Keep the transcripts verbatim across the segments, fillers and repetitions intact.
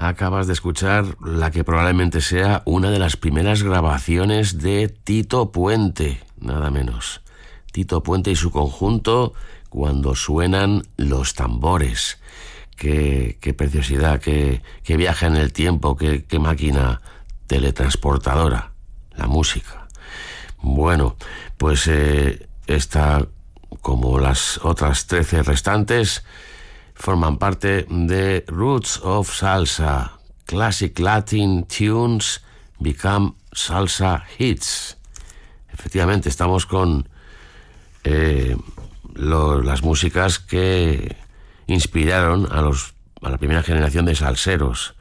Acabas de escuchar la que probablemente sea una de las primeras grabaciones de Tito Puente, nada menos. Tito Puente y su conjunto, Cuando suenan los tambores. Qué, qué preciosidad, qué, qué viaje en el tiempo, qué, qué máquina teletransportadora, la música. Bueno, pues eh, esta, como las otras trece restantes, forman parte de Roots of Salsa, Classic Latin Tunes Become Salsa Hits. Efectivamente, estamos con eh, lo, las músicas que inspiraron a, los, a la primera generación de salseros.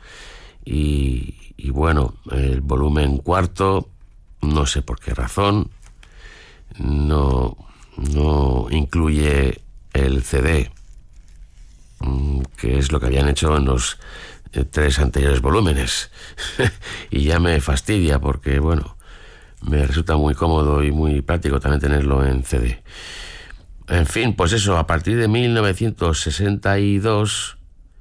Y, y bueno, el volumen cuarto, no sé por qué razón, no, no incluye el C D, que es lo que habían hecho en los eh, tres anteriores volúmenes. Y ya me fastidia porque, bueno, me resulta muy cómodo y muy práctico también tenerlo en C D. En fin, pues eso, a partir de mil novecientos sesenta y dos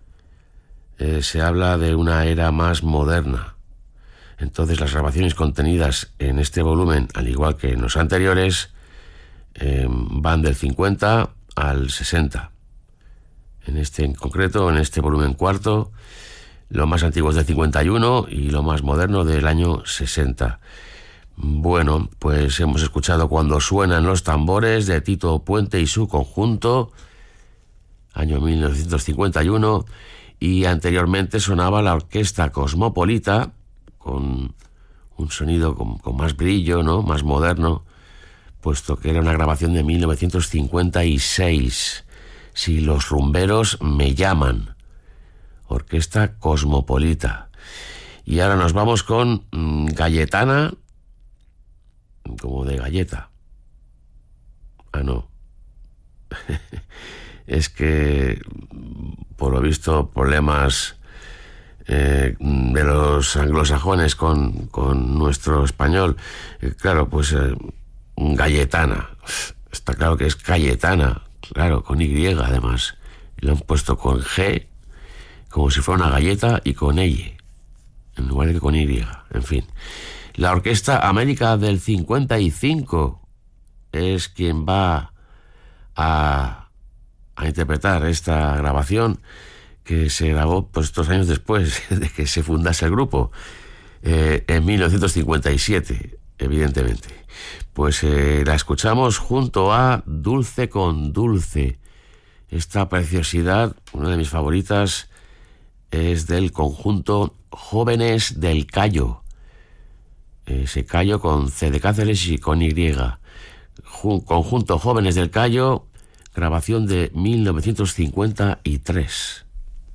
eh, se habla de una era más moderna. Entonces las grabaciones contenidas en este volumen, al igual que en los anteriores, eh, van del cincuenta al sesenta. En este en concreto, en este volumen cuarto, lo más antiguo es del cincuenta y uno y lo más moderno del año sesenta. Bueno, pues hemos escuchado Cuando suenan los tambores de Tito Puente y su conjunto, año mil novecientos cincuenta y uno, y anteriormente sonaba la Orquesta Cosmopolita, con un sonido con, con más brillo, ¿no?, más moderno, puesto que era una grabación de mil novecientos cincuenta y seis. Si los rumberos me llaman, Orquesta Cosmopolita. Y ahora nos vamos con mmm, Galletana, como de galleta. Ah, no. Es que, por lo visto, problemas eh, de los anglosajones con, con nuestro español. Eh, claro, pues eh, Galletana. Está claro que es Cayetana. Claro, con Y además. Lo han puesto con G, como si fuera una galleta, y con Y, en lugar de con Y. En fin. La Orquesta América del cincuenta y cinco es quien va a, a interpretar esta grabación que se grabó pues dos años después de que se fundase el grupo, eh, en mil novecientos cincuenta y siete, evidentemente. Pues eh, la escuchamos junto a Dulce con Dulce. Esta preciosidad, una de mis favoritas, es del conjunto Jóvenes del Cayo. Ese Cayo con C de Cáceres y con Y. Conjunto Jóvenes del Cayo, grabación de mil novecientos cincuenta y tres.